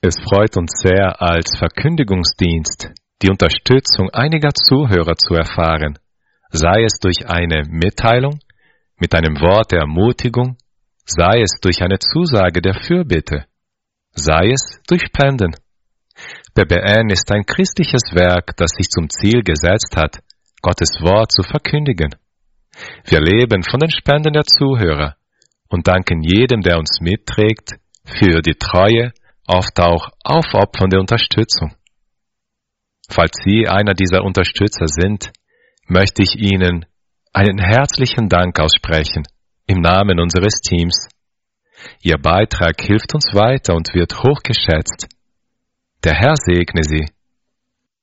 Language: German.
Es freut uns sehr, als Verkündigungsdienst die Unterstützung einiger Zuhörer zu erfahren, sei es durch eine Mitteilung, mit einem Wort der Ermutigung, sei es durch eine Zusage der Fürbitte, sei es durch Spenden. BBN ist ein christliches Werk, das sich zum Ziel gesetzt hat, Gottes Wort zu verkündigen. Wir leben von den Spenden der Zuhörer und danken jedem, der uns mitträgt, für die treue, oft auch aufopfernde Unterstützung. Falls Sie einer dieser Unterstützer sind, möchte ich Ihnen einen herzlichen Dank aussprechen im Namen unseres Teams. Ihr Beitrag hilft uns weiter und wird hochgeschätzt. Der Herr segne Sie.